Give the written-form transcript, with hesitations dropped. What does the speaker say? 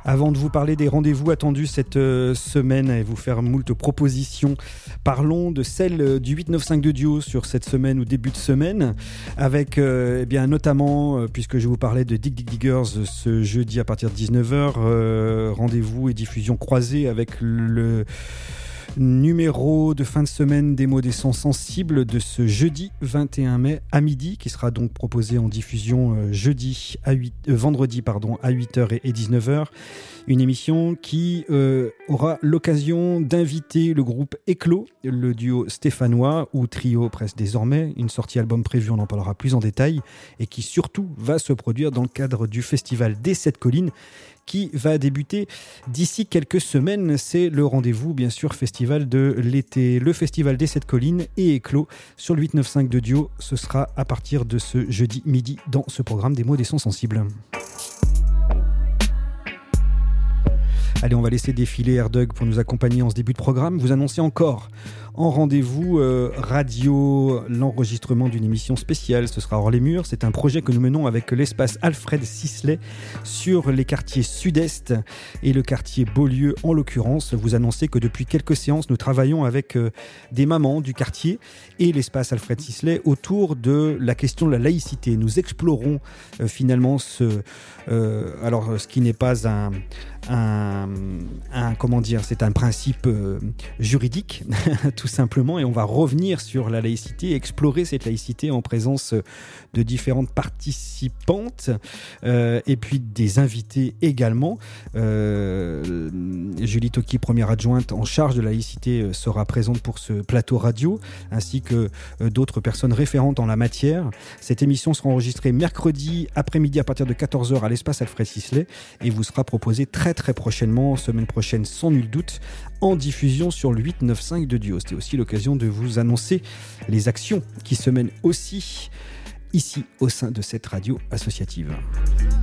Avant de vous parler des rendez-vous attendus cette semaine et vous faire moult propositions, parlons de celle du 8-9-5 de Duo sur cette semaine ou début de semaine, avec notamment, puisque je vous parlais de Dig Dig Diggers ce jeudi à partir de 19h, rendez-vous et diffusion croisée avec le numéro de fin de semaine des mots des sons sensibles de ce jeudi 21 mai à midi, qui sera donc proposé en diffusion vendredi à 8h et 19h. Une émission qui aura l'occasion d'inviter le groupe Éclos, le duo stéphanois, ou trio presque désormais, une sortie album prévue, on en parlera plus en détail, et qui surtout va se produire dans le cadre du festival des Sept Collines, qui va débuter d'ici quelques semaines. C'est le rendez-vous, bien sûr, festival de l'été. Le festival des Sept Collines et Éclos sur le 8-9-5 de Duo. Ce sera à partir de ce jeudi midi dans ce programme des mots des sons sensibles. Allez, on va laisser défiler Air-Doug pour nous accompagner en ce début de programme. Vous annoncez encore en rendez-vous radio l'enregistrement d'une émission spéciale. Ce sera hors les murs. C'est un projet que nous menons avec l'espace Alfred Sisley sur les quartiers sud-est et le quartier Beaulieu en l'occurrence. Vous annoncez que depuis quelques séances, nous travaillons avec des mamans du quartier et l'espace Alfred Sisley autour de la question de la laïcité. Nous explorons finalement ce qui n'est pas c'est un principe juridique tout simplement, et on va revenir sur la laïcité, explorer cette laïcité en présence de différentes participantes et puis des invités également. Julie Toki, première adjointe en charge de la laïcité, sera présente pour ce plateau radio, ainsi que d'autres personnes référentes en la matière. Cette émission sera enregistrée mercredi après-midi à partir de 14h à l'espace Alfred Sisley et vous sera proposée très très prochainement, semaine prochaine sans nul doute, en diffusion sur le 8-9-5 de Duo. C'était aussi l'occasion de vous annoncer les actions qui se mènent aussi ici au sein de cette radio associative.